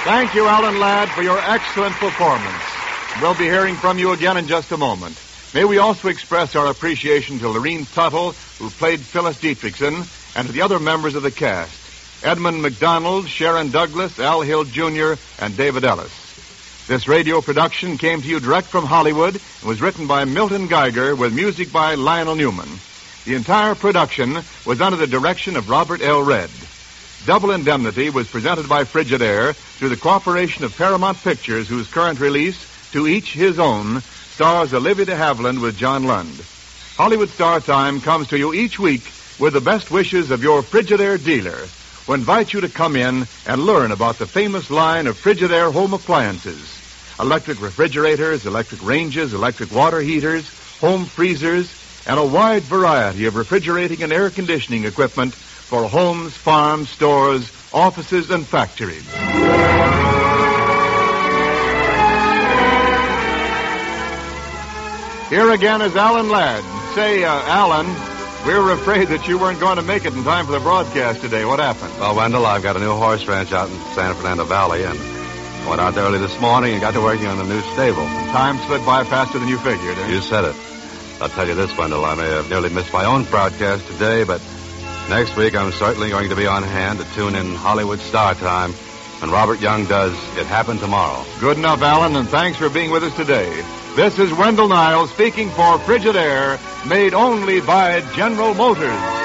Thank you, Alan Ladd, for your excellent performance. We'll be hearing from you again in just a moment. May we also express our appreciation to Lorene Tuttle, who played Phyllis Dietrichson, and to the other members of the cast, Edmund McDonald, Sharon Douglas, Al Hill Jr., and David Ellis. This radio production came to you direct from Hollywood and was written by Milton Geiger with music by Lionel Newman. The entire production was under the direction of Robert L. Redd. Double Indemnity was presented by Frigidaire through the cooperation of Paramount Pictures, whose current release, To Each His Own, stars Olivia de Havilland with John Lund. Hollywood Star Time comes to you each week with the best wishes of your Frigidaire dealer, who invite you to come in and learn about the famous line of Frigidaire home appliances. Electric refrigerators, electric ranges, electric water heaters, home freezers, and a wide variety of refrigerating and air conditioning equipment for homes, farms, stores, offices, and factories. Here again is Alan Ladd. Say, Alan, we were afraid that you weren't going to make it in time for the broadcast today. What happened? Well, Wendell, I've got a new horse ranch out in San Fernando Valley, and went out there early this morning and got to working on the new stable. Time slid by faster than you figured, eh? You said it. I'll tell you this, Wendell, I may have nearly missed my own broadcast today, but next week I'm certainly going to be on hand to tune in Hollywood Star Time when Robert Young does It Happened Tomorrow. Good enough, Alan, and thanks for being with us today. This is Wendell Niles speaking for Frigidaire, made only by General Motors.